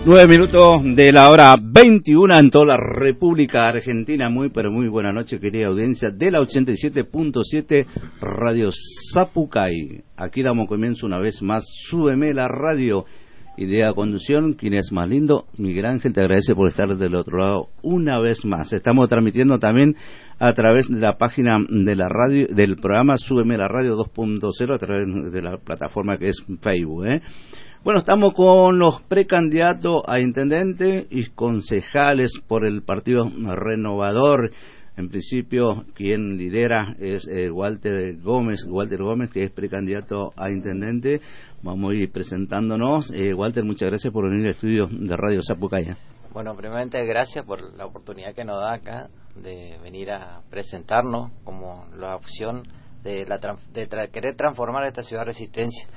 9 minutos de la hora 21 en toda la República Argentina. Muy, pero muy buena noche, querida audiencia de la 87.7 Radio Zapucay. Aquí damos comienzo una vez más. Súbeme la radio. Idea conducción, quien es más lindo, Miguel Ángel, te agradece por estar del otro lado una vez más. Estamos transmitiendo también a través de la página de la radio, del programa Súbeme la Radio 2.0, a través de la plataforma que es Facebook, Bueno, estamos con los precandidatos a intendente y concejales por el Partido Renovador. En principio, quien lidera es Walter Gómez, que es precandidato a intendente. Vamos a ir presentándonos. Walter, muchas gracias por venir al estudio de Radio Zapucaya. Bueno, primeramente gracias por la oportunidad que nos da acá de venir a presentarnos como la opción de querer transformar esta ciudad Resistencia.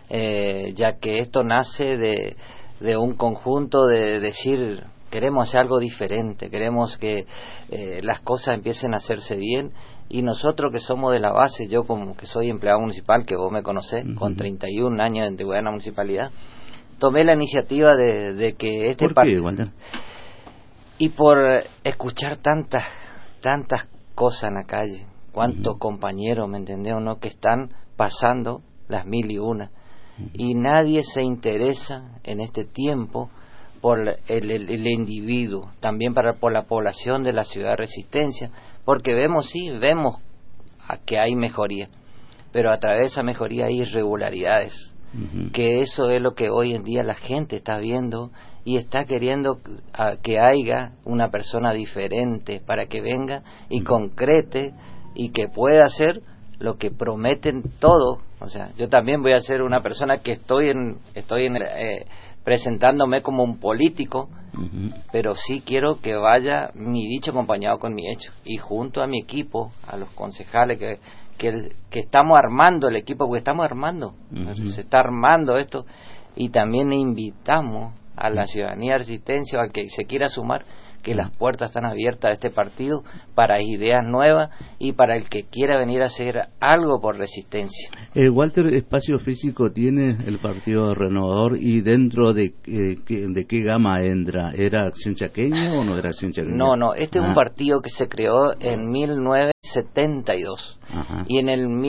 Ya que esto nace de un conjunto de decir queremos hacer algo diferente, queremos que las cosas empiecen a hacerse bien, y nosotros que somos de la base, yo como que soy empleado municipal, que vos me conocés, con 31 años de antigüedad en la municipalidad, tomé la iniciativa de que este partido... ¿Por qué, Walter? Y por escuchar tantas cosas en la calle, cuántos compañeros, ¿me entendés o no?, que están pasando las mil y una. Y nadie se interesa en este tiempo por el individuo, también por la población de la ciudad de Resistencia, porque vemos que hay mejoría, pero a través de esa mejoría hay irregularidades, que eso es lo que hoy en día la gente está viendo y está queriendo que haya una persona diferente para que venga y concrete y que pueda hacer lo que prometen todo. O sea, yo también voy a ser una persona que estoy presentándome como un político, pero sí quiero que vaya mi dicho acompañado con mi hecho, y junto a mi equipo, a los concejales que estamos armando el equipo, porque estamos armando, se está armando esto, y también invitamos a la ciudadanía de Resistencia, al que se quiera sumar, que las puertas están abiertas a este partido para ideas nuevas y para el que quiera venir a hacer algo por Resistencia. Walter, ¿espacio físico tiene el Partido Renovador y dentro de qué gama entra? ¿Era Acción Chaqueña o no era Acción Chaqueña? No, este es un partido que se creó en 1972. Ajá. Y en el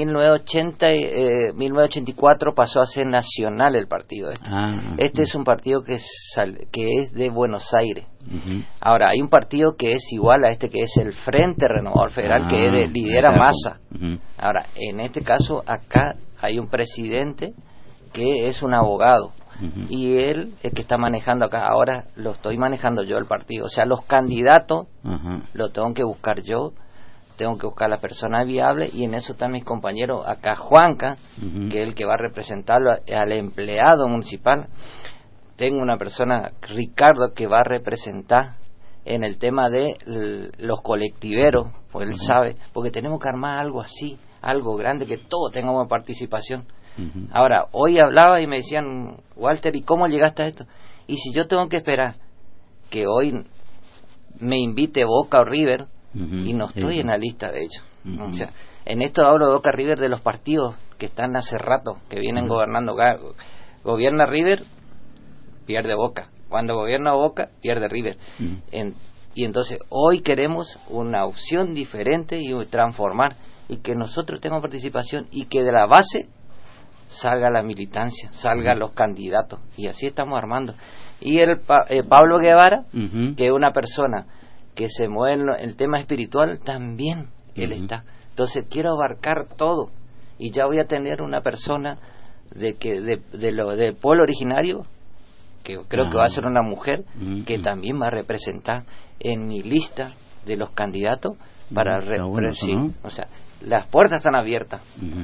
1984 pasó a ser nacional el partido. Este es un partido que es de Buenos Aires. Ahora, hay un partido que es igual a este, que es el Frente Renovador Federal, que lidera Massa. Ahora, en este caso, acá hay un presidente que es un abogado, y él, el que está manejando acá, ahora lo estoy manejando yo el partido. O sea, los candidatos lo tengo que buscar yo, tengo que buscar la persona viable, y en eso están mis compañeros acá. Juanca, que es el que va a representarlo al empleado municipal. Tengo una persona, Ricardo, que va a representar en el tema de los colectiveros, pues él sabe, porque tenemos que armar algo así, algo grande, que todos tengamos participación. Ahora, hoy hablaba y me decían, Walter, ¿y cómo llegaste a esto? Y si yo tengo que esperar que hoy me invite Boca o River, y no estoy en la lista de ellos. O sea, en esto hablo de Boca River, de los partidos que están hace rato, que vienen gobernando. Gobierna River, pierde Boca. Cuando gobierna Boca, pierde River. Y entonces hoy queremos una opción diferente y transformar, y que nosotros tengamos participación, y que de la base salga la militancia, salgan los candidatos, y así estamos armando. Y Pablo Guevara, que es una persona que se mueve en el tema espiritual, también él está. Entonces quiero abarcar todo, y ya voy a tener una persona del pueblo originario, que creo que va a ser una mujer, que también va a representar en mi lista de los candidatos para representar. ¿No? O sea, las puertas están abiertas.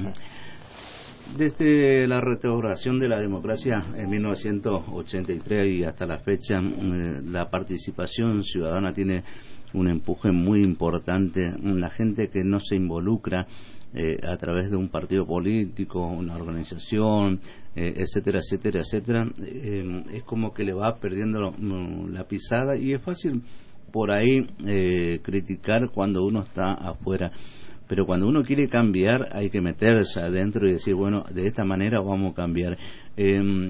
Desde la restauración de la democracia en 1983 y hasta la fecha, la participación ciudadana tiene un empuje muy importante. La gente que no se involucra a través de un partido político, una organización, etcétera, es como que le va perdiendo la pisada, y es fácil por ahí criticar cuando uno está afuera. Pero cuando uno quiere cambiar, hay que meterse adentro y decir, bueno, de esta manera vamos a cambiar.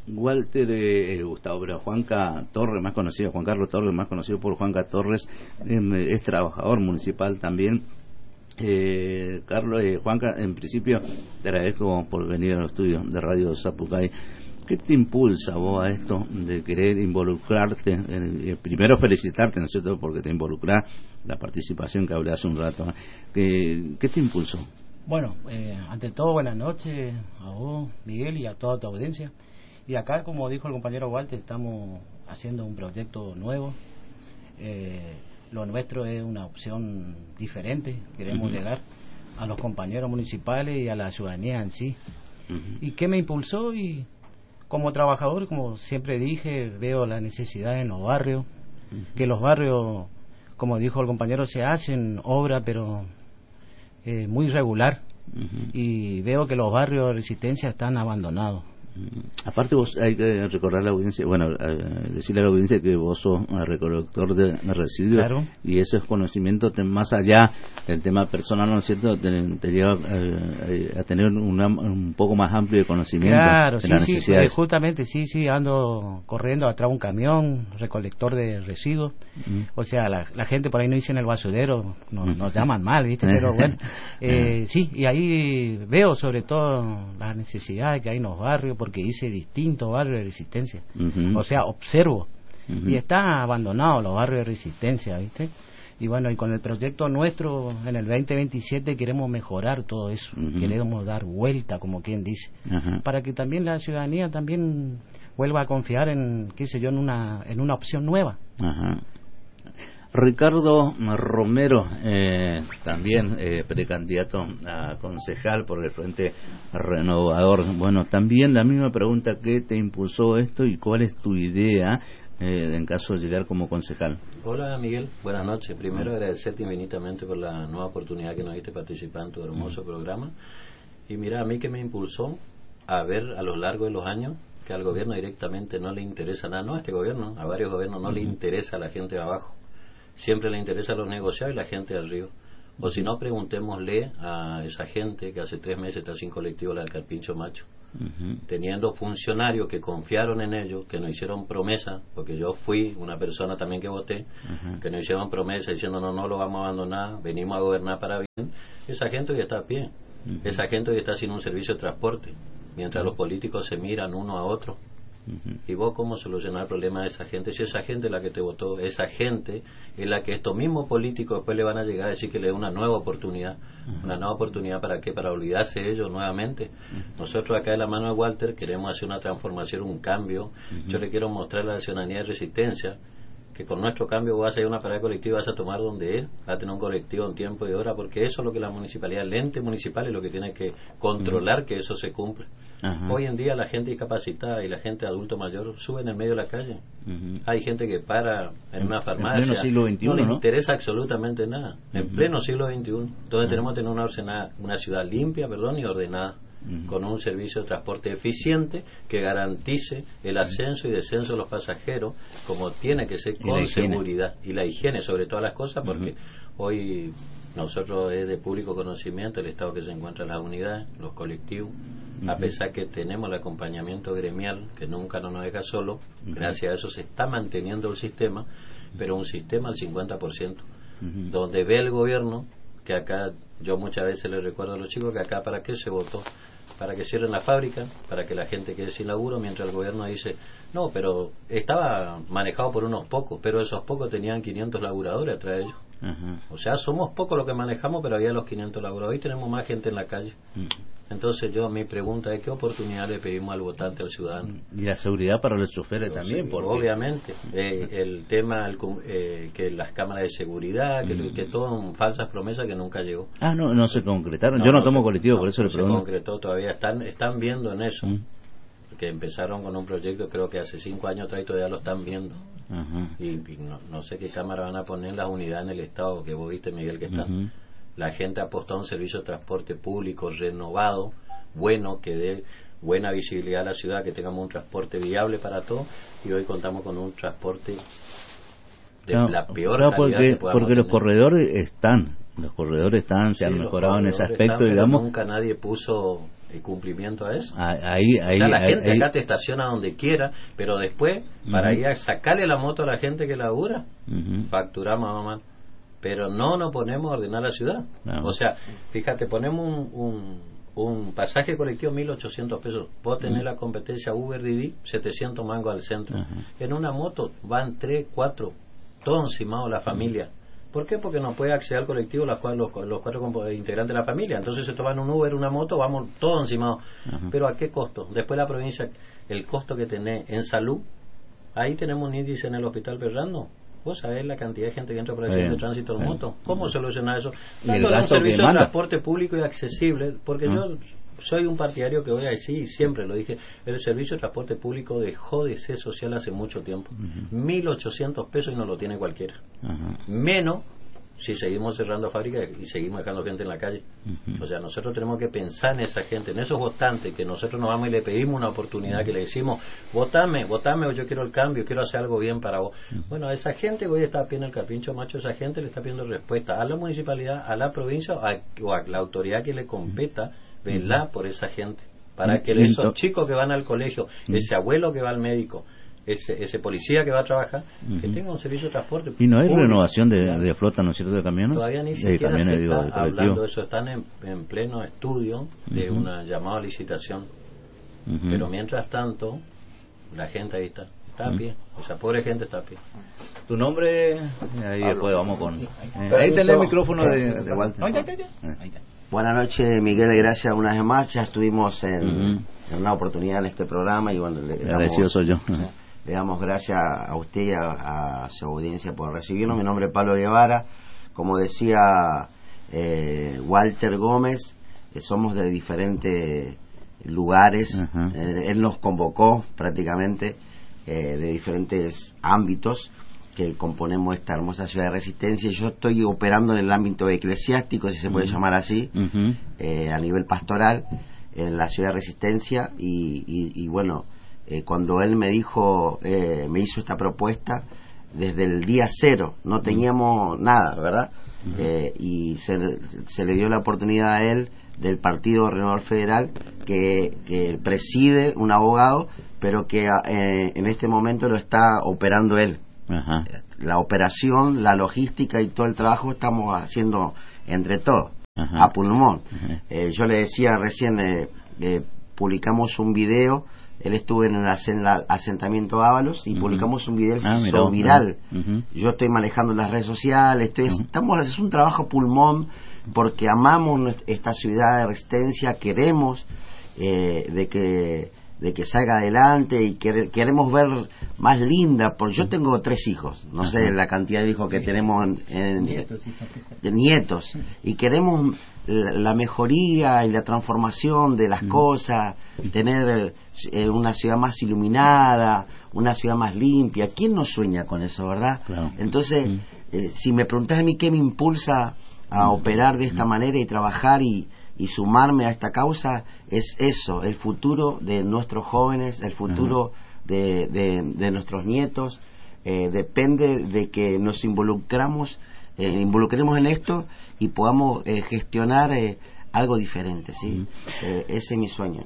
Walter, Gustavo, pero Juanca Torres, más conocido, Juan Carlos Torres, más conocido por Juanca Torres, es trabajador municipal también. Carlos, Juanca, en principio te agradezco por venir a los estudios de Radio Sapucay. ¿Qué te impulsa vos a esto de querer involucrarte? Primero felicitarte, ¿no es cierto?, porque te involucrás, la participación que hablé hace un rato. ¿Qué te impulsó? Bueno, ante todo, buenas noches a vos, Miguel, y a toda tu audiencia. Y acá, como dijo el compañero Walter, estamos haciendo un proyecto nuevo. Lo nuestro es una opción diferente. Queremos llegar a los compañeros municipales y a la ciudadanía en sí. ¿Y qué me impulsó? Y como trabajador, como siempre dije, veo la necesidad en los barrios, que los barrios, como dijo el compañero, se hacen obra, pero muy regular, y veo que los barrios de Resistencia están abandonados. Aparte, vos hay que recordar a la audiencia, bueno, decirle a la audiencia que vos sos recolector de residuos, claro. Y eso es conocimiento más allá del tema personal, ¿no es cierto? Te lleva a tener un poco más amplio de conocimiento, claro, de las necesidades. Justamente, sí, ando corriendo atrás de un camión recolector de residuos. O sea, la gente por ahí no dice en el basurero, nos llaman mal, ¿viste? Pero bueno, sí, y ahí veo sobre todo las necesidades que hay en los barrios, porque hice distintos barrios de Resistencia. O sea, observo, y están abandonados los barrios de Resistencia, ¿viste? Y bueno, y con el proyecto nuestro en el 2027 queremos mejorar todo eso, queremos dar vuelta, como quien dice, para que también la ciudadanía también vuelva a confiar en, qué sé yo, en una opción nueva. Ricardo Romero, también precandidato a concejal por el Frente Renovador. Bueno, también la misma pregunta: ¿qué te impulsó esto y cuál es tu idea en caso de llegar como concejal? Hola, Miguel, buenas noches. Primero agradecerte infinitamente por la nueva oportunidad que nos diste participar en tu hermoso programa. Y mira, a mí que me impulsó a ver a lo largo de los años que al gobierno directamente no le interesa nada, no a este gobierno, a varios gobiernos no le interesa a la gente de abajo. Siempre le interesa a los negociados y la gente de arriba. O si no, preguntémosle a esa gente que hace 3 meses está sin colectivo, la del Carpincho Macho, teniendo funcionarios que confiaron en ellos, que nos hicieron promesa, porque yo fui una persona también que voté, que nos hicieron promesa diciendo no lo vamos a abandonar, venimos a gobernar para bien. Esa gente hoy está a pie, esa gente hoy está sin un servicio de transporte, mientras los políticos se miran uno a otro. ¿Y vos cómo solucionar el problema de esa gente? Si esa gente es la que te votó, esa gente es la que estos mismos políticos después le van a llegar a decir que le dé una nueva oportunidad. ¿Una nueva oportunidad para qué? Para olvidarse de ellos nuevamente. Nosotros acá de la mano de Walter queremos hacer una transformación, un cambio. Yo le quiero mostrar a la ciudadanía de Resistencia que con nuestro cambio vas a ir a una parada colectiva, vas a tomar donde es, vas a tener un colectivo en tiempo y hora, porque eso es lo que la municipalidad, el ente municipal es lo que tiene que controlar que eso se cumpla. Hoy en día la gente discapacitada y la gente adulto mayor suben en medio de la calle. Hay gente que para en una farmacia, en pleno siglo XXI, no le interesa absolutamente nada, en pleno siglo XXI. Entonces tenemos que tener una ciudad limpia, y ordenada, con un servicio de transporte eficiente que garantice el ascenso y descenso de los pasajeros como tiene que ser, con seguridad, y la higiene sobre todas las cosas, porque hoy nosotros es de público conocimiento el estado que se encuentran las unidades, los colectivos, a pesar que tenemos el acompañamiento gremial que nunca nos deja solo, gracias a eso se está manteniendo el sistema, pero un sistema al 50%, donde ve el gobierno que acá, yo muchas veces les recuerdo a los chicos que acá para qué se votó, para que cierren la fábrica, para que la gente quede sin laburo, mientras el gobierno dice no, pero estaba manejado por unos pocos, pero esos pocos tenían 500 laburadores atrás de ellos. O sea, somos pocos los que manejamos, pero había los 500 laburadores. Hoy tenemos más gente en la calle. Entonces mi pregunta es: ¿qué oportunidad le pedimos al votante, al ciudadano? Y la seguridad para los choferes también, porque obviamente el tema que las cámaras de seguridad, que todo son falsas promesas que nunca llegó. No se concretaron. Yo no tomo colectivo, por eso le pregunto. No se concretó todavía, están viendo en eso, que empezaron con un proyecto creo que hace 5 años atrás y todavía lo están viendo. Y no sé qué cámara van a poner en las unidades en el estado que vos viste, Miguel, que están. La gente ha apostado a un servicio de transporte público renovado, bueno, que dé buena visibilidad a la ciudad, que tengamos un transporte viable para todos, y hoy contamos con un transporte de la peor calidad que podamos porque los tener. corredores están, se han mejorado en ese aspecto, digamos. Nunca nadie puso cumplimiento a eso. Ahí, o sea, la gente acá te estaciona donde quiera, pero después, para ir a sacarle la moto a la gente que labura, facturamos a mamá. Pero no ponemos a ordenar la ciudad. No. O sea, fíjate, ponemos un pasaje colectivo 1.800 pesos. Vos tenés la competencia Uber Didi, 700 mangos al centro. En una moto van 3, 4, todos encimados la familia. ¿Por qué? Porque no puede acceder al colectivo los 4 integrantes de la familia. Entonces se toman un Uber, una moto, vamos todos encimados. Pero ¿a qué costo? Después la provincia, el costo que tenés en salud, ahí tenemos un índice en el hospital Berrando. Vos sabés la cantidad de gente que entra por el de tránsito en moto. ¿Cómo solucionar eso? Dándole un servicio de transporte público y accesible, porque yo soy un partidario que voy a decir, y siempre lo dije, el servicio de transporte público dejó de ser social hace mucho tiempo. 1.800 pesos y no lo tiene cualquiera. Menos si seguimos cerrando fábricas y seguimos dejando gente en la calle. O sea, nosotros tenemos que pensar en esa gente, en esos votantes, que nosotros nos vamos y le pedimos una oportunidad, que le decimos, votame, o yo quiero el cambio, quiero hacer algo bien para vos. Bueno, a esa gente que hoy está pidiendo el carpincho macho, esa gente le está pidiendo respuesta a la municipalidad, a la provincia o a la autoridad que le competa velar por esa gente, para que esos chicos que van al colegio, ese abuelo que va al médico, ese policía que va a trabajar, que tenga un servicio de transporte. Y no hay renovación de flota, ¿no es cierto?, de camiones. Todavía ni siquiera se está hablando de eso. Están en pleno estudio de una llamada a licitación. Pero mientras tanto, la gente ahí está a pie. Esa pobre gente está a pie. ¿Tu nombre? Ahí después vamos con... ahí tenés el micrófono de Walter. Buenas noches, Miguel, gracias una vez más. Ya estuvimos en una oportunidad en este programa y bueno, agradecido soy yo. Le damos gracias a usted y a su audiencia por recibirnos. Mi nombre es Pablo Guevara. Como decía Walter Gómez, somos de diferentes lugares. Él nos convocó prácticamente de diferentes ámbitos que componemos esta hermosa ciudad de Resistencia. Yo estoy operando en el ámbito eclesiástico, si se puede llamar así, a nivel pastoral, en la ciudad de Resistencia, y bueno, cuando él me dijo, me hizo esta propuesta, desde el día cero, no teníamos nada, ¿verdad? Y se le dio la oportunidad a él, del Partido Renovador Federal, que preside un abogado, pero que en este momento lo está operando él. La operación, la logística y todo el trabajo estamos haciendo entre todos, a pulmón. Yo le decía recién, publicamos un video, él estuvo en el asentamiento Ábalos y publicamos un video viral. Yo estoy manejando las redes sociales, es un trabajo pulmón, porque amamos esta ciudad de Resistencia, queremos de que salga adelante y queremos ver más linda, porque yo tengo 3 hijos, no sé la cantidad de hijos que tenemos de nietos, y queremos la mejoría y la transformación de las cosas, tener una ciudad más iluminada, una ciudad más limpia. ¿Quién no sueña con eso, verdad? Claro. Entonces, si me preguntás a mí qué me impulsa a operar de esta manera y trabajar y sumarme a esta causa, es eso, el futuro de nuestros jóvenes, el futuro de nuestros nietos. Depende de que nos involucremos en esto y podamos gestionar algo diferente, ¿sí? Ese es mi sueño.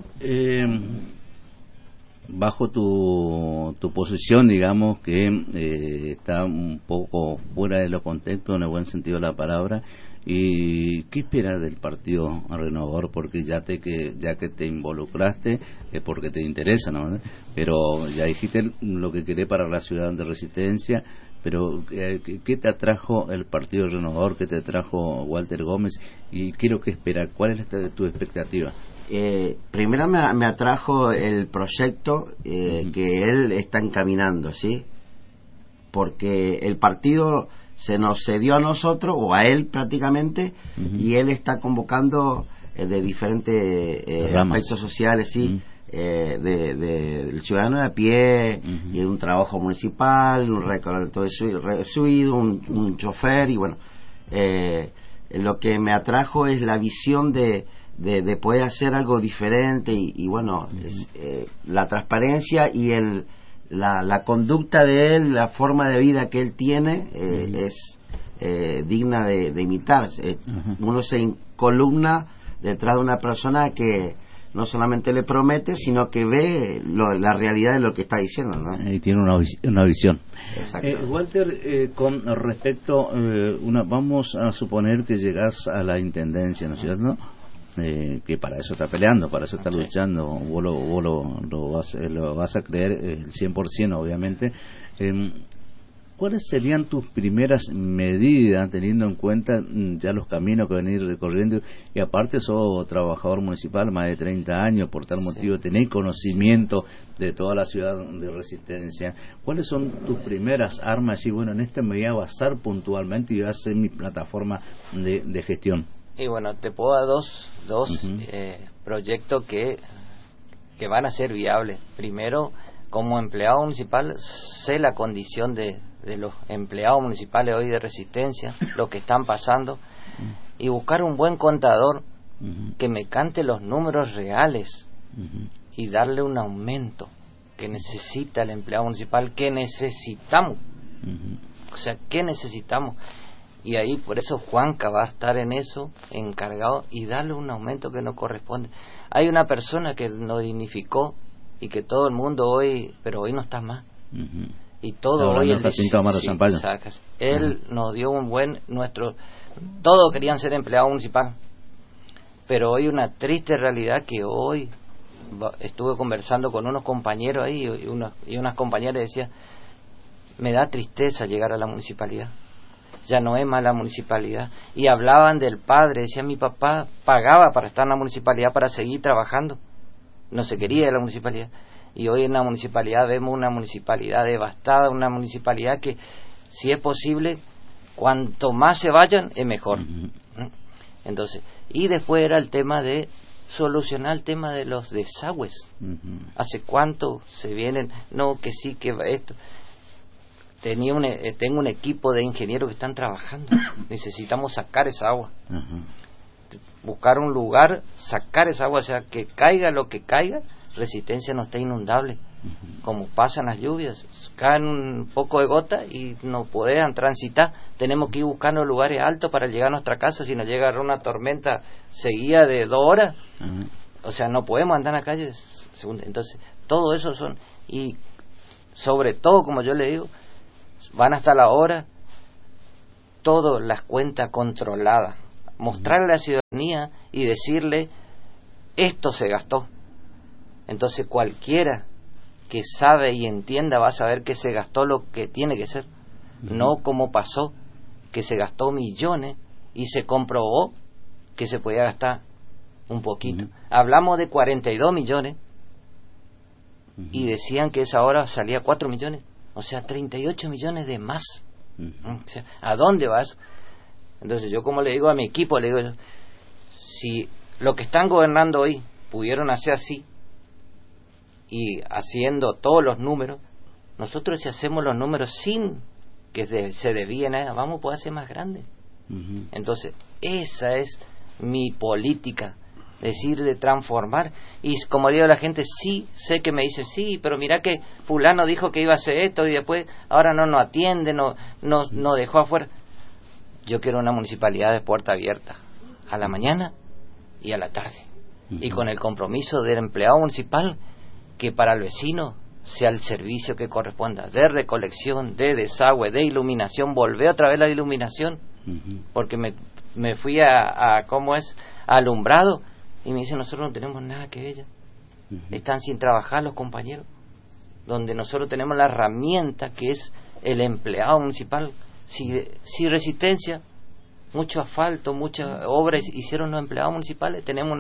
Bajo tu posición, digamos que está un poco fuera de los contextos, en el buen sentido de la palabra, ¿y qué esperas del Partido Renovador? Porque ya que te involucraste es porque te interesa, ¿no? Pero ya dijiste lo que querés para la ciudad de Resistencia, pero ¿qué te atrajo el Partido Renovador? ¿Qué te atrajo Walter Gómez? Y quiero que esperar, ¿cuál es tu expectativa? Primero me atrajo el proyecto que él está encaminando, ¿sí? Porque el partido se nos cedió a nosotros, o a él prácticamente, y él está convocando de diferentes aspectos sociales, ¿sí? Del ciudadano de a pie, y un trabajo municipal, un recorrido de suido, un chofer, y bueno, lo que me atrajo es la visión de poder hacer algo diferente, y bueno, la transparencia y la conducta de él, la forma de vida que él tiene, es digna de imitar. Uno se columna detrás de una persona que no solamente le promete, sino que ve la realidad de lo que está diciendo, ¿no? Y tiene una visión. Exacto. Walter, con respecto, vamos a suponer que llegás a la intendencia, ¿no es cierto? Que para eso está peleando, para eso está luchando, vos lo vas a creer el 100%, obviamente. ¿Cuáles serían tus primeras medidas, teniendo en cuenta ya los caminos que venís recorriendo? Y aparte sos trabajador municipal, más de 30 años, por tal motivo tenés conocimiento de toda la ciudad de Resistencia. ¿Cuáles son tus primeras armas? Y bueno, en este me voy a basar puntualmente y voy a hacer mi plataforma de gestión. Y bueno, te puedo dar dos proyectos que van a ser viables. Primero, como empleado municipal, sé la condición de los empleados municipales hoy de Resistencia, lo que están pasando, y buscar un buen contador que me cante los números reales y darle un aumento que necesita el empleado municipal, que necesitamos. O sea, ¿qué necesitamos? Y ahí por eso Juanca va a estar en eso, encargado, y darle un aumento que no corresponde. Hay una persona que nos dignificó y que todo el mundo hoy, pero hoy no está más. Y todo hoy él nos dio un buen, todos querían ser empleado municipal, pero hoy una triste realidad que hoy estuve conversando con unos compañeros ahí y unas compañeras decían, me da tristeza llegar a la municipalidad, ya no es más la municipalidad. Y hablaban del padre, decía, mi papá pagaba para estar en la municipalidad, para seguir trabajando, no se quería de la municipalidad. Y hoy en la municipalidad vemos una municipalidad devastada, una municipalidad que, si es posible, cuanto más se vayan, es mejor. Entonces, y después era el tema de solucionar el tema de los desagües. ¿Hace cuánto se vienen? No, que sí, que esto. Tengo un equipo de ingenieros que están trabajando. Necesitamos sacar esa agua. Buscar un lugar, sacar esa agua, o sea, que caiga lo que caiga, Resistencia no está inundable. Como pasan las lluvias, caen un poco de gota y no pueden transitar. Tenemos que ir buscando lugares altos para llegar a nuestra casa. Si nos llega una tormenta seguida de 2 horas, o sea, no podemos andar en la calle. Entonces, todo eso son, y sobre todo, como yo le digo, van hasta la hora, todas las cuentas controladas, mostrarle a la ciudadanía y decirle, esto se gastó. Entonces cualquiera que sabe y entienda va a saber que se gastó lo que tiene que ser, no como pasó, que se gastó millones y se comprobó que se podía gastar un poquito. Hablamos de 42 millones y decían que esa hora salía 4 millones, o sea, 38 millones de más. O sea, ¿a dónde va eso? Entonces yo, como le digo a mi equipo, le digo, si lo que están gobernando hoy pudieron hacer así, y haciendo todos los números, nosotros si hacemos los números sin que se desvíe nada, vamos a poder hacer más grande. Entonces esa es mi política, decir, de transformar. Y como digo a la gente, sí, sé que me dice, sí, pero mira que fulano dijo que iba a hacer esto y después ahora no nos atiende, no dejó afuera. Yo quiero una municipalidad de puerta abierta, a la mañana y a la tarde, y con el compromiso del empleado municipal, que para el vecino sea el servicio que corresponda, de recolección, de desagüe, de iluminación. Volvé otra vez la iluminación, porque me fui a ¿cómo es? Alumbrado, y me dicen, nosotros no tenemos nada que ver. Están sin trabajar los compañeros, donde nosotros tenemos la herramienta que es el empleado municipal. Si Resistencia, mucho asfalto, muchas obras hicieron los empleados municipales. Tenemos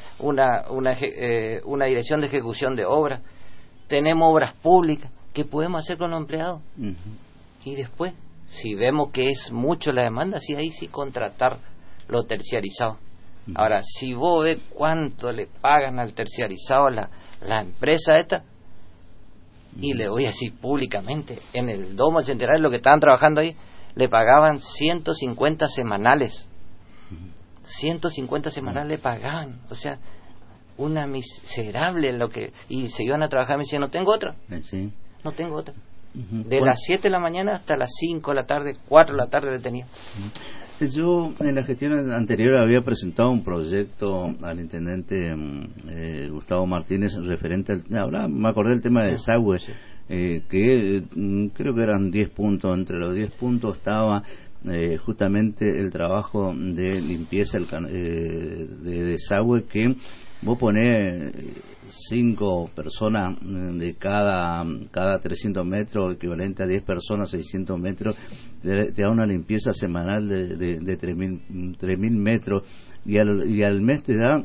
una dirección de ejecución de obras, tenemos obras públicas que podemos hacer con los empleados. Y después, si vemos que es mucho la demanda, sí, ahí sí contratar lo terciarizado. Ahora, si vos ves cuánto le pagan al terciarizado la empresa esta, y le voy a decir públicamente, en el Domo Centenario, lo que estaban trabajando ahí, le pagaban 150 semanales. 150 semanales le pagaban, o sea, una miserable lo que. Y se iban a trabajar, me decían, no tengo otra. No tengo otra. De las 7 de la mañana hasta las 5 de la tarde, 4 de la tarde le tenía. Yo en la gestión anterior había presentado un proyecto al intendente Gustavo Martínez referente ahora me acordé del tema de desagüe, que creo que eran 10 puntos. Entre los 10 puntos estaba justamente el trabajo de limpieza de desagüe, que vos ponés 5 personas de cada 300 metros, equivalente a 10 personas, 600 metros, te da una limpieza semanal de 3.000 metros, y al mes te da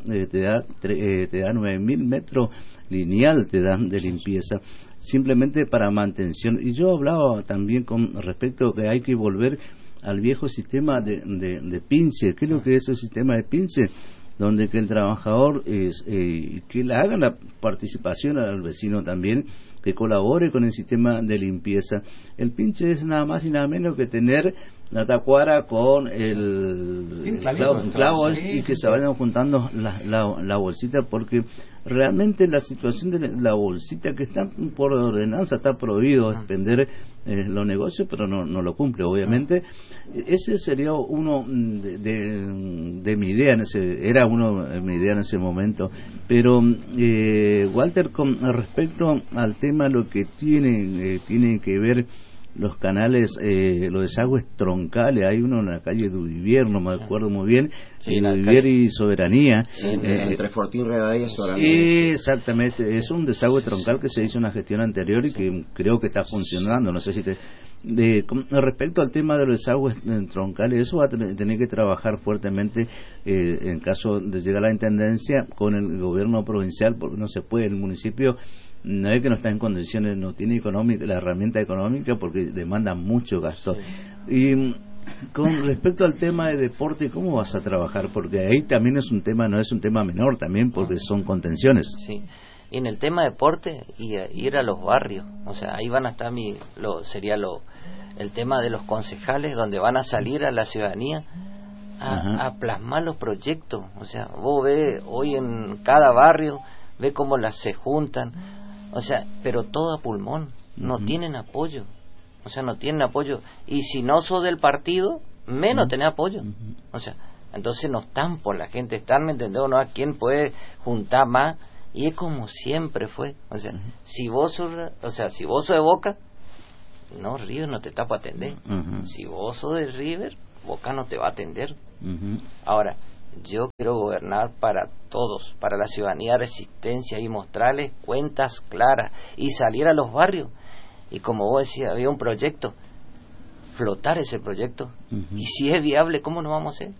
9.000 metros lineal de limpieza, simplemente para mantención. Y yo hablaba también con respecto que hay que volver al viejo sistema de pinche. ¿Qué es lo que es el sistema de pinche? Donde que el trabajador que le haga la participación al vecino también, que colabore con el sistema de limpieza. El pinche es nada más y nada menos que tener la tacuara con el clavo y que se vayan juntando la bolsita, porque realmente la situación de la bolsita, que está por ordenanza, está prohibido expender los negocios, pero no lo cumple, obviamente. Ese sería uno de mi idea, era uno de mi idea en ese momento. Pero Walter, con respecto al tema, lo que tiene que ver los canales, los desagües troncales, hay uno en la calle Duvivier, no me acuerdo muy bien, Duvivier y Soberanía, entre Fortín, Rivadavia y Soberanía. Exactamente, es un desagüe troncal que se hizo en la gestión anterior y que creo que está funcionando. No sé si con respecto al tema de los desagües troncales, eso va a tener que trabajar fuertemente en caso de llegar a la intendencia con el gobierno provincial, porque no se puede, el municipio no es que no está en condiciones, no tiene la herramienta económica, porque demanda mucho gasto. Y con respecto al tema de deporte, ¿cómo vas a trabajar? Porque ahí también es un tema, no es un tema menor también, porque son contenciones. Sí. Y en el tema de deporte, ir a los barrios, o sea, ahí van a estar el tema de los concejales, donde van a salir a la ciudadanía a plasmar los proyectos. O sea, vos ves hoy en cada barrio, ves cómo se juntan, o sea, pero todo a pulmón, no tienen apoyo, o sea, no tienen apoyo, y si no sos del partido, menos tenés apoyo, o sea, entonces no están por la gente, están, ¿me entendés? ¿No? ¿A quién puede juntar más? Y es como siempre fue, o sea, si vos sos de Boca, no, River no te está para atender. Si vos sos de River, Boca no te va a atender. Ahora, yo quiero gobernar para todos, para la ciudadanía, resistencia, y mostrarles cuentas claras y salir a los barrios. Y como vos decías, había un proyecto, flotar ese proyecto, y si es viable, ¿cómo no vamos a hacer?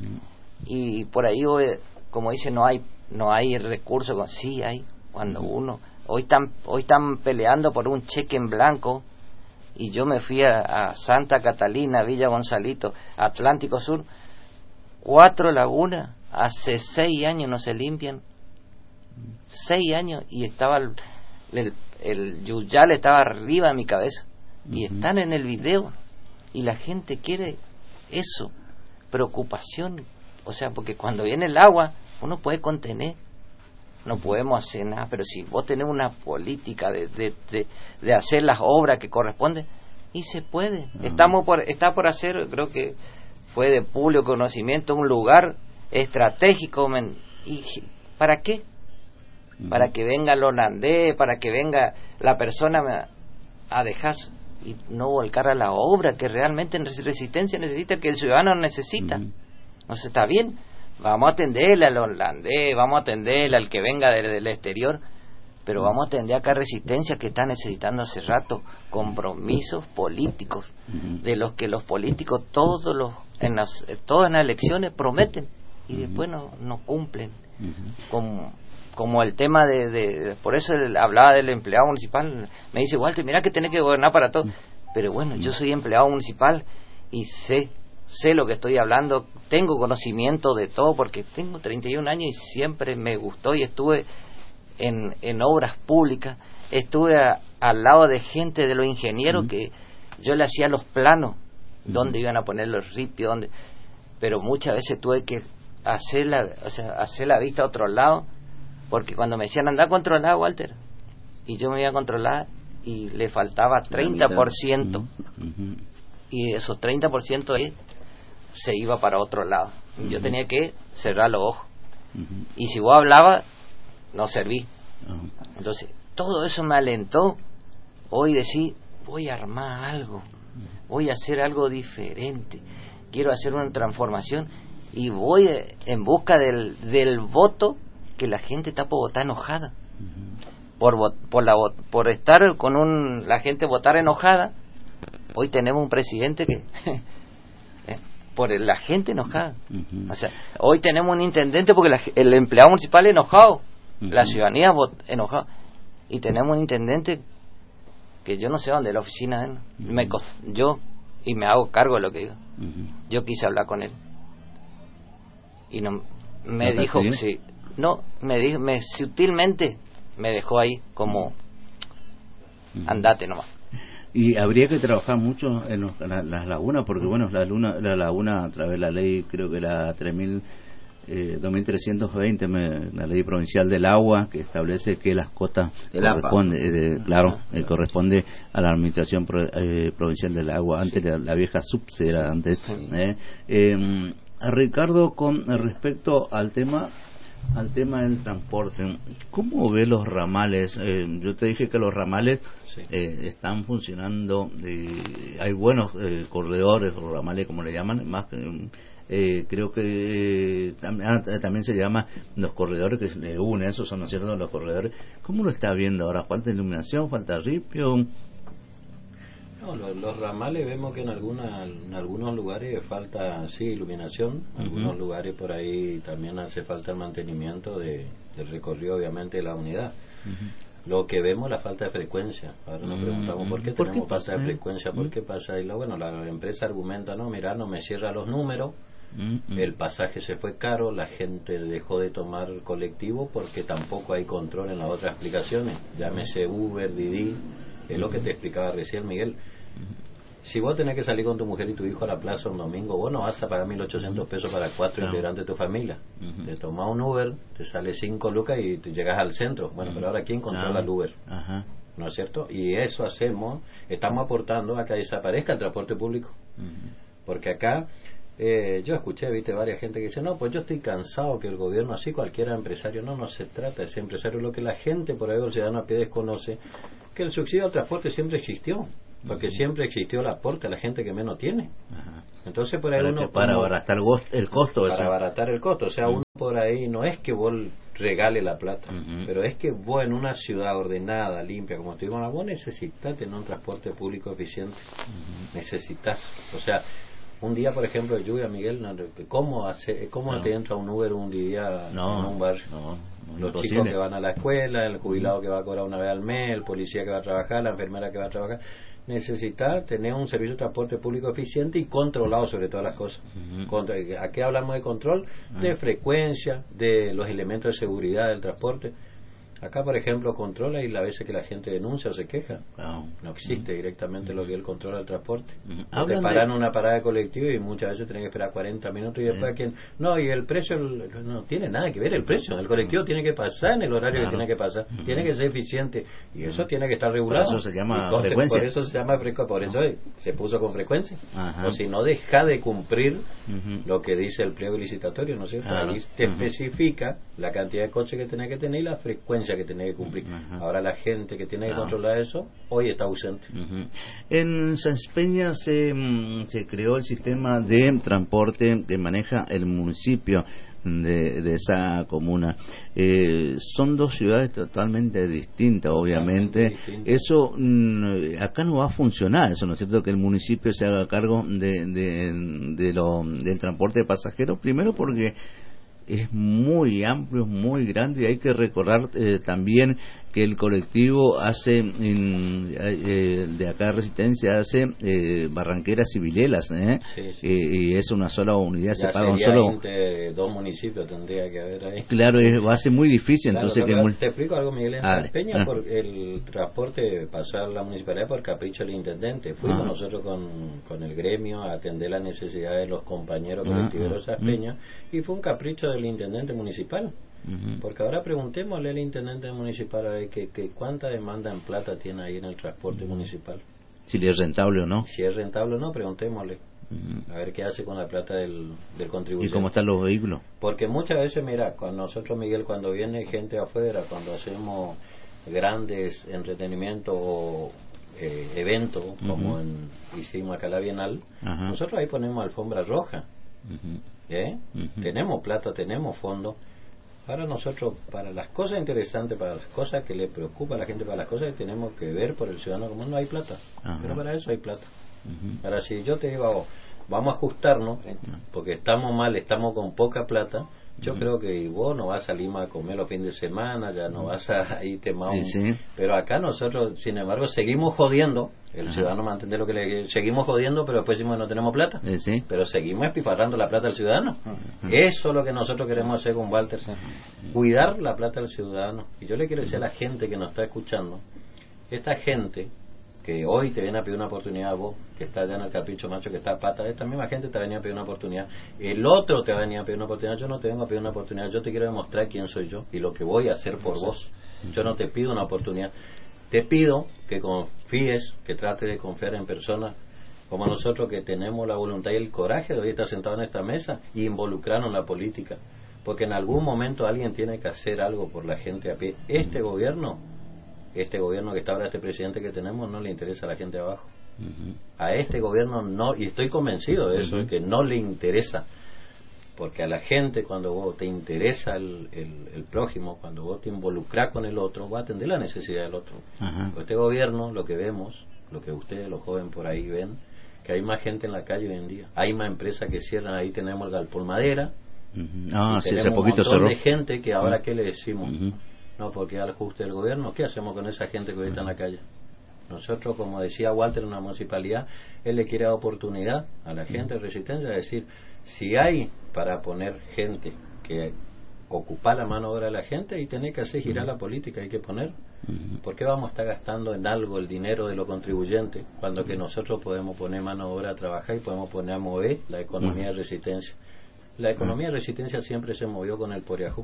Y por ahí, como dice, no hay recursos. Sí hay, cuando hoy están peleando por un cheque en blanco, y yo me fui a Santa Catalina, Villa Gonzalito, Atlántico Sur, 4 lagunas, hace 6 años no se limpian, 6 años, y estaba el yuyal estaba arriba de mi cabeza, y están en el video, y la gente quiere eso, preocupación, o sea, porque cuando viene el agua, uno puede contener, no podemos hacer nada, pero si vos tenés una política de hacer las obras que corresponden, y se puede. Está por hacer, creo que fue de público conocimiento, un lugar estratégico. ¿Y para qué? Para que venga el holandés, para que venga la persona a dejar y no volcar a la obra que realmente en Resistencia necesita, que el ciudadano necesita. Entonces está bien, vamos a atenderle al holandés, vamos a atenderle al que venga del exterior, pero vamos a atender acá Resistencia, que está necesitando hace rato compromisos políticos, de los que los políticos todas las elecciones prometen y después no cumplen. Como el tema por eso hablaba del empleado municipal. Me dice, Walter, mira que tenés que gobernar para todo. Pero bueno, yo soy empleado municipal y sé lo que estoy hablando, tengo conocimiento de todo, porque tengo 31 años y siempre me gustó, y estuve en obras públicas, estuve al lado de gente, de los ingenieros, que yo le hacía los planos, dónde iban a poner los ripios, pero muchas veces tuve que hacer la vista a otro lado, porque cuando me decían anda a controlar, Walter, y yo me iba a controlar y le faltaba 30%, y esos 30% es se iba para otro lado. Yo tenía que cerrar los ojos. Y si vos hablabas, no serví. Entonces, todo eso me alentó hoy decir, voy a armar algo, voy a hacer algo diferente, quiero hacer una transformación y voy en busca del voto que la gente está por votar enojada. Por estar con la gente votar enojada, hoy tenemos un presidente que por la gente enojada. O sea, hoy tenemos un intendente porque el empleado municipal es enojado, la ciudadanía enojada, y tenemos un intendente que yo no sé dónde, la oficina, me hago cargo de lo que digo. Yo quise hablar con él y no me dijo que sí, no, me dijo, sutilmente me dejó ahí como andate nomás. Y habría que trabajar mucho en las lagunas, porque bueno, la laguna a través de la ley, creo que la 2320, la ley provincial del agua, que establece que las cotas corresponde a la administración provincial del agua, antes la vieja SUPSE era antes. A Ricardo, con respecto al tema del transporte, ¿cómo ve los ramales? Yo te dije que los ramales están funcionando, hay buenos corredores o ramales, como le llaman, más creo que también se llama los corredores que se unen, esos son, ¿no es cierto?, los corredores. ¿Cómo lo está viendo ahora? ¿Falta iluminación? ¿Falta ripio? No, los ramales vemos que en algunos lugares falta iluminación, en algunos lugares por ahí también hace falta el mantenimiento del recorrido, obviamente, de la unidad. Lo que vemos es la falta de frecuencia. Ahora nos preguntamos por qué tenemos falta de frecuencia, por qué pasa. Y la empresa argumenta, no me cierra los números, el pasaje se fue caro, la gente dejó de tomar colectivo porque tampoco hay control en las otras aplicaciones, llámese Uber, Didi, es lo que te explicaba recién Miguel. Si vos tenés que salir con tu mujer y tu hijo a la plaza un domingo, vos no vas a pagar 1.800 pesos para 4 integrantes de tu familia. Te tomás un Uber, te sale 5 lucas y te llegas al centro. Bueno, pero ahora ¿quién controla el Uber? ¿No es cierto? Y eso estamos aportando a que desaparezca el transporte público. Porque acá, yo escuché, varias gente que dice, no, pues yo estoy cansado que el gobierno, así cualquiera empresario, no se trata de ese empresario. Lo que la gente por ahí, el ciudadano a pie, desconoce, que el subsidio al transporte siempre existió. Porque siempre existió el aporte a la gente que menos tiene. Entonces por ahí para abaratar el costo. Para abaratar el costo. O sea, uno por ahí no es que vos regale la plata, pero es que vos en una ciudad ordenada, limpia, como estuvimos, vos necesitas tener un transporte público eficiente. Necesitas. O sea, un día, por ejemplo, de lluvia, Miguel, ¿cómo te entra un Uber un día en un barrio? Los chicos que van a la escuela, el jubilado que va a cobrar una vez al mes, el policía que va a trabajar, la enfermera que va a trabajar. Necesita tener un servicio de transporte público eficiente y controlado sobre todas las cosas. ¿A qué hablamos de control? De frecuencia, de los elementos de seguridad del transporte. Acá, por ejemplo, controla y la veces que la gente denuncia o se queja. No existe directamente lo que es el control del transporte. Te paran una parada de colectivo y muchas veces tenés que esperar 40 minutos y después y el precio no tiene nada que ver el precio. El colectivo tiene que pasar en el horario que tiene que pasar. Tiene que ser eficiente y eso tiene que estar regulado. Por eso se llama frecuencia. Por eso se llama frecuencia. Por eso se puso con frecuencia. O si no, deja de cumplir lo que dice el pliego licitatorio, ¿no es cierto? Ahí te especifica la cantidad de coches que tenés que tener y la frecuencia que tiene que cumplir. Ahora la gente que tiene que controlar eso hoy está ausente. En Sáenz Peña se creó el sistema de transporte que maneja el municipio de esa comuna. Son dos ciudades totalmente distintas, obviamente. Eso acá no va a funcionar, eso, ¿no es cierto? Que el municipio se haga cargo del transporte de pasajeros, primero porque es muy amplio, es muy grande, y hay que recordar también que el colectivo hace de acá de Resistencia hace Barranqueras y Vilelas, y es una sola unidad, ya se paga un solo entre 2 municipios tendría que haber ahí. Claro, va a ser muy difícil. Claro, entonces te explico algo, Miguel. En Sáenz Peña, por el transporte pasó a la municipalidad por capricho del intendente. Fuimos nosotros con el gremio a atender las necesidades de los compañeros colectiveros de Sáenz Peña, y fue un capricho del intendente municipal. Porque ahora preguntémosle al intendente municipal a ver que cuánta demanda en plata tiene ahí en el transporte municipal. Si es rentable o no. Si es rentable o no, preguntémosle. a ver qué hace con la plata del contribuyente. ¿Y cómo están los vehículos? Porque muchas veces, mira, con nosotros, Miguel, cuando viene gente afuera, cuando hacemos grandes entretenimientos o eventos, como hicimos acá la Bienal, nosotros ahí ponemos alfombra roja. Tenemos plata, tenemos fondos. Ahora nosotros, para las cosas interesantes, para las cosas que le preocupa a la gente, para las cosas que tenemos que ver por el ciudadano común, no hay plata. Pero para eso hay plata. Ahora, si yo te digo, vamos a ajustarnos, porque estamos mal, estamos con poca plata, yo creo que vos no vas a Lima a comer los fines de semana, ya no vas a irte más. Pero acá nosotros, sin embargo, seguimos jodiendo. El ciudadano va a entender lo que le... Seguimos jodiendo, pero después decimos que no tenemos plata. Pero seguimos espifarrando la plata del ciudadano. Eso es lo que nosotros queremos hacer con Walter. Cuidar la plata del ciudadano. Y yo le quiero decir a la gente que nos está escuchando, esta gente que hoy te viene a pedir una oportunidad, vos, que está allá en el Capricho Macho, que está a pata, esta misma gente te va a venir a pedir una oportunidad, el otro te va a venir a pedir una oportunidad, yo no te vengo a pedir una oportunidad, yo te quiero demostrar quién soy yo y lo que voy a hacer por vos. Yo no te pido una oportunidad, te pido que confíes, que trates de confiar en personas como nosotros, que tenemos la voluntad y el coraje de hoy estar sentado en esta mesa y involucrarnos en la política, porque en algún momento alguien tiene que hacer algo por la gente a pie. Este gobierno que está ahora, este presidente que tenemos, no le interesa a la gente de abajo. A este gobierno no, y estoy convencido de eso, que no le interesa, porque a la gente, cuando vos te interesa el prójimo, cuando vos te involucras con el otro, va a atender la necesidad del otro. Este gobierno, lo que vemos, lo que ustedes, los jóvenes por ahí ven, que hay más gente en la calle hoy en día, hay más empresas que cierran. Ahí tenemos el Galpón Madera, tenemos un montón de gente que ahora, ¿qué le decimos? No, porque al ajuste del gobierno, ¿qué hacemos con esa gente que hoy está en la calle? Nosotros, como decía Walter, en una municipalidad, él le quiere dar oportunidad a la gente de Resistencia, de decir, si hay para poner gente que ocupa la mano de obra de la gente, y tener que hacer girar la política, hay que poner. ¿Por qué vamos a estar gastando en algo el dinero de los contribuyentes cuando que nosotros podemos poner mano de obra a trabajar y podemos poner a mover la economía de Resistencia? La economía de Resistencia siempre se movió con el Poriajú.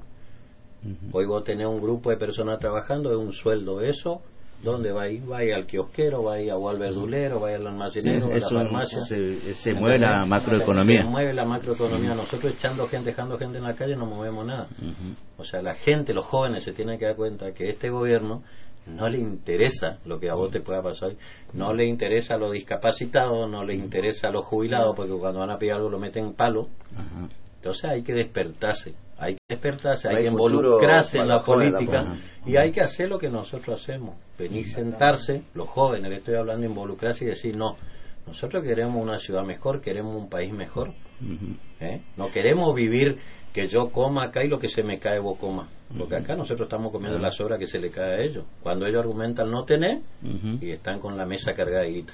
Hoy vos tenés un grupo de personas trabajando, es un sueldo. Eso, ¿dónde va a ir? Va a ir al kiosquero, va a ir al verdulero, va a ir al almacenero, a la farmacia. Se mueve la macroeconomía. Se mueve la macroeconomía. Nosotros echando gente, dejando gente en la calle, no movemos nada. O sea, la gente, los jóvenes, se tienen que dar cuenta que este gobierno no le interesa lo que a vos te pueda pasar hoy. No le interesa a los discapacitados, no le interesa a los jubilados, porque cuando van a pedir algo lo meten en palo. Entonces hay que despertarse, hay que involucrarse en la política, y hay que hacer lo que nosotros hacemos, venir, sentarse, los jóvenes, le estoy hablando, involucrarse y decir, no, nosotros queremos una ciudad mejor, queremos un país mejor. No queremos vivir que yo coma acá y lo que se me cae vos coma, porque acá nosotros estamos comiendo la sobra que se le cae a ellos, cuando ellos argumentan no tener y están con la mesa cargada de guita.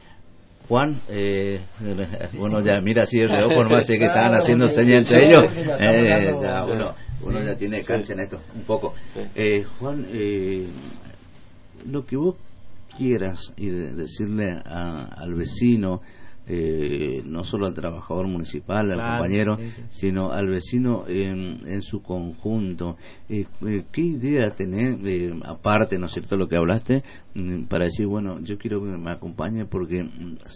Juan, bueno, ya mira así el reloj, por más que estaban haciendo señas entre ellos, ya uno ya tiene cancha en esto, un poco. Juan, lo que vos quieras y decirle al vecino, no solo al trabajador municipal, al compañero, sino al vecino en su conjunto, ¿qué idea tenés, aparte, ¿no es cierto?, lo que hablaste, para decir, bueno, yo quiero que me acompañe porque